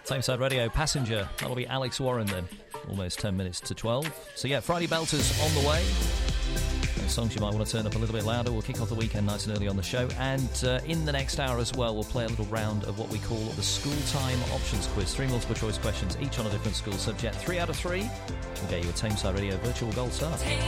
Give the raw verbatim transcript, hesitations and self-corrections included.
Tameside Radio, Passenger. That'll be Alex Warren then. Almost ten minutes to twelve. So yeah, Friday Belters on the way. And songs you might want to turn up a little bit louder. We'll kick off the weekend nice and early on the show. And uh, in the next hour as well, we'll play a little round of what we call the School Time Options Quiz. Three multiple choice questions, each on a different school subject. Three out of three will get you a Tameside Radio Virtual Gold Star.